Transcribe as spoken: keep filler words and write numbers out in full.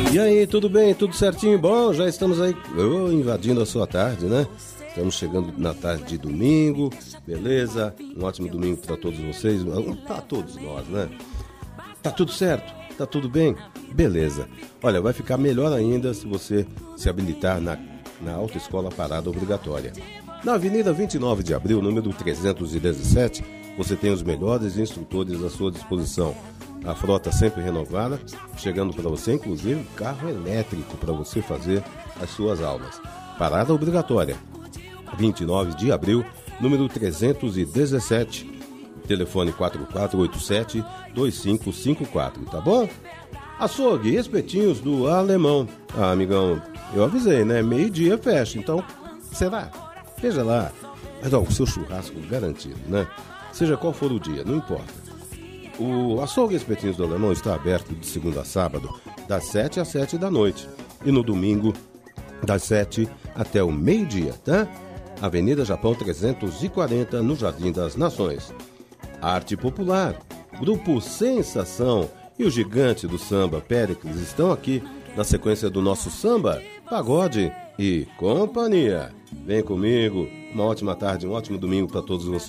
E aí, tudo bem? Tudo certinho? Bom, já estamos aí oh, invadindo a sua tarde, né? Estamos chegando na tarde de domingo, beleza? Um ótimo domingo para todos vocês, para todos nós, né? Tá tudo certo? Tá tudo bem? Beleza. Olha, vai ficar melhor ainda se você se habilitar na, na Autoescola Parada Obrigatória. Na Avenida vinte e nove de abril, número trezentos e dezessete, você tem os melhores instrutores à sua disposição. A frota sempre renovada, chegando para você, inclusive, carro elétrico para você fazer as suas aulas. Parada Obrigatória, vinte e nove de abril, número trezentos e dezessete, telefone quatro quatro oito sete, dois cinco cinco quatro, tá bom? Açougue, espetinhos do Alemão. Ah, amigão, eu avisei, né? Meio-dia fecha, então, será? Veja lá. Mas, ó, o seu churrasco garantido, né? Seja qual for o dia, não importa. O Açougue Espetinhos do Alemão está aberto de segunda a sábado, das sete às sete da noite. E no domingo, das sete até o meio-dia, tá? Avenida Japão trezentos e quarenta, no Jardim das Nações. Arte Popular, Grupo Sensação e o gigante do samba, Péricles, estão aqui na sequência do nosso samba, pagode e companhia. Vem comigo, uma ótima tarde, um ótimo domingo para todos vocês.